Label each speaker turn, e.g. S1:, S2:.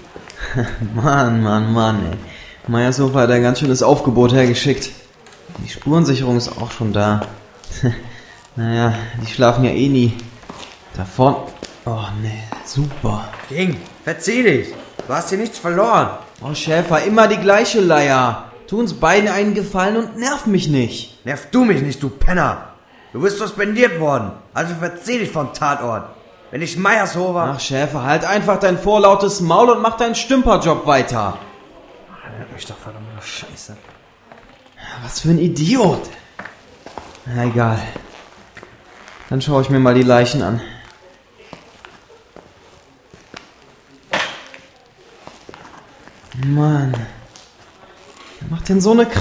S1: Mann, ey. Meiershofer hat ein ganz schönes Aufgebot hergeschickt. Die Spurensicherung ist auch schon da. Naja, die schlafen ja eh nie. Da vorne... Oh, nee, super.
S2: King, verzieh dich. Du hast hier nichts verloren.
S1: Oh, Schäfer, immer die gleiche Leier. Tu uns beiden einen Gefallen und nerv mich nicht.
S2: Nerv du mich nicht, du Penner. Du bist suspendiert worden. Also verzieh dich vom Tatort. Wenn ich Meiershofer...
S1: Ach, Schäfer, halt einfach dein vorlautes Maul und mach deinen Stümperjob weiter.
S2: Hört mich doch verdammte Scheiße.
S1: Was für ein Idiot. Na, egal. Dann schaue ich mir mal die Leichen an. Mann. Wer macht denn so eine